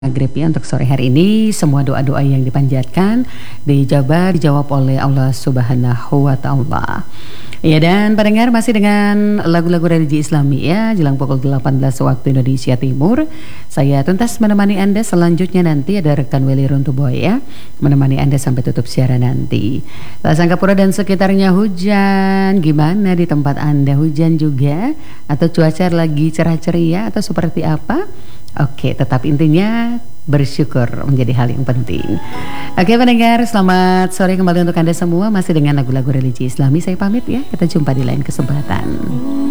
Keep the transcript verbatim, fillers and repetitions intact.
Maghrib ya untuk sore hari ini, semua doa-doa yang dipanjatkan dijawab dijawab oleh Allah Subhanahu wa taala. Ya, dan pendengar masih dengan lagu-lagu religi Islami ya, jelang pukul delapan belas waktu Indonesia Timur. Saya tuntas menemani Anda, selanjutnya nanti ada rekan Willy Runtuboy ya, menemani Anda sampai tutup siaran nanti. Tak sangka pura dan sekitarnya hujan. Gimana di tempat Anda, hujan juga atau cuaca lagi cerah ceria atau seperti apa? Oke, tetap intinya bersyukur menjadi hal yang penting. Oke pendengar, selamat sore kembali untuk Anda semua. Masih dengan lagu-lagu religi Islami. Saya pamit ya, kita jumpa di lain kesempatan.